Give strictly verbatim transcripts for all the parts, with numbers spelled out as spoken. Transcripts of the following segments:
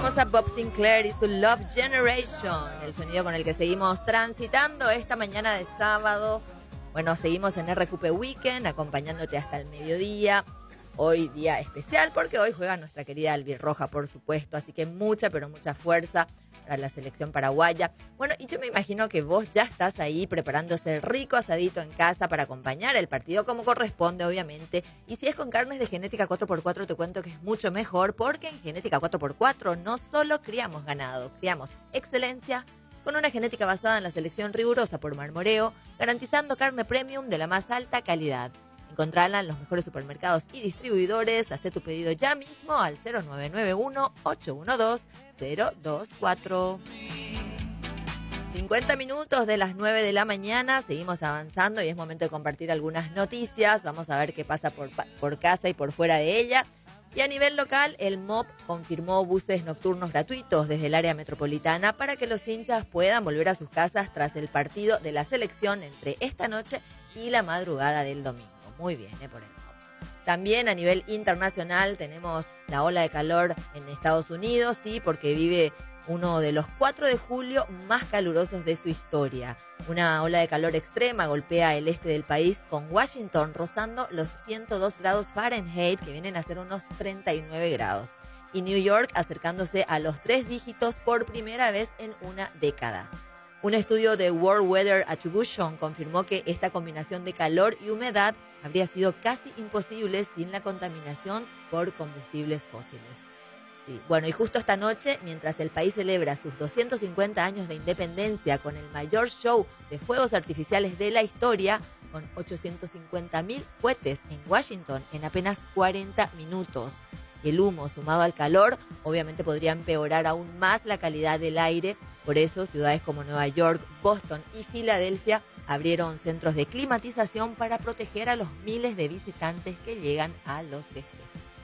Escuchamos a Bob Sinclair y su Love Generation, el sonido con el que seguimos transitando esta mañana de sábado. Bueno, seguimos en R Q P Weekend, acompañándote hasta el mediodía. Hoy día especial porque hoy juega nuestra querida albirroja, por supuesto, así que mucha, pero mucha fuerza para la selección paraguaya. Bueno, y yo me imagino que vos ya estás ahí preparándose rico asadito en casa para acompañar el partido como corresponde, obviamente. Y si es con carnes de Genética cuatro por cuatro, te cuento que es mucho mejor, porque en Genética cuatro por cuatro no solo criamos ganado, criamos excelencia con una genética basada en la selección rigurosa por marmoreo, garantizando carne premium de la más alta calidad. Encontrala en los mejores supermercados y distribuidores. Haz tu pedido ya mismo al cero nueve nueve uno, ocho uno dos, cero dos cuatro. cincuenta minutos de las nueve de la mañana, seguimos avanzando y es momento de compartir algunas noticias. Vamos a ver qué pasa por, por casa y por fuera de ella. Y a nivel local, el M O P confirmó buses nocturnos gratuitos desde el área metropolitana para que los hinchas puedan volver a sus casas tras el partido de la selección entre esta noche y la madrugada del domingo. Muy bien, ¿eh? Por el M O P. También a nivel internacional tenemos la ola de calor en Estados Unidos, sí, porque vive uno de los cuatro de julio más calurosos de su historia. Una ola de calor extrema golpea el este del país, con Washington rozando los ciento dos grados Fahrenheit, que vienen a ser unos treinta y nueve grados. Y New York acercándose a los tres dígitos por primera vez en una década. Un estudio de World Weather Attribution confirmó que esta combinación de calor y humedad habría sido casi imposible sin la contaminación por combustibles fósiles. Sí. Bueno, y justo esta noche, mientras el país celebra sus doscientos cincuenta años de independencia con el mayor show de fuegos artificiales de la historia, con ochocientos cincuenta mil cohetes en Washington en apenas cuarenta minutos. El humo, sumado al calor, obviamente podría empeorar aún más la calidad del aire. Por eso, ciudades como Nueva York, Boston y Filadelfia abrieron centros de climatización para proteger a los miles de visitantes que llegan a los festejos.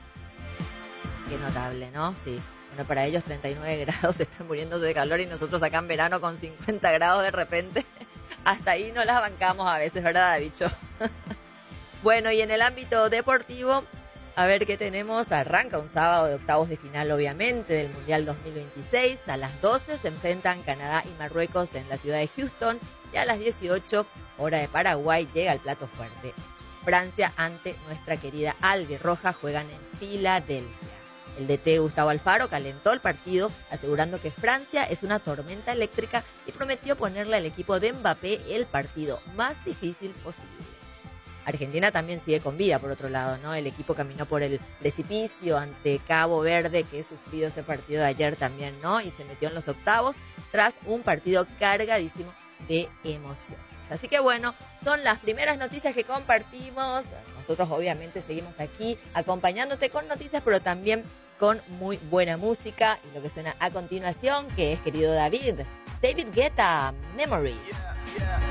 Qué notable, ¿no? Sí. Bueno, para ellos treinta y nueve grados están muriéndose de calor y nosotros acá en verano con cincuenta grados de repente. Hasta ahí no las bancamos a veces, ¿verdad, bicho? Bueno, y en el ámbito deportivo, a ver qué tenemos. Arranca un sábado de octavos de final, obviamente, del Mundial dos mil veintiséis. A las doce se enfrentan Canadá y Marruecos en la ciudad de Houston. Y a las dieciocho, hora de Paraguay, llega el plato fuerte. Francia ante nuestra querida albirroja juegan en Filadelfia. El D T Gustavo Alfaro calentó el partido, asegurando que Francia es una tormenta eléctrica y prometió ponerle al equipo de Mbappé el partido más difícil posible. Argentina también sigue con vida, por otro lado, ¿no? El equipo caminó por el precipicio ante Cabo Verde, que ha sufrido ese partido de ayer también, ¿no? Y se metió en los octavos tras un partido cargadísimo de emociones. Así que bueno, son las primeras noticias que compartimos. Nosotros obviamente seguimos aquí acompañándote con noticias, pero también con muy buena música. Y lo que suena a continuación, que es, querido David, David Guetta, Memories. Yeah, yeah.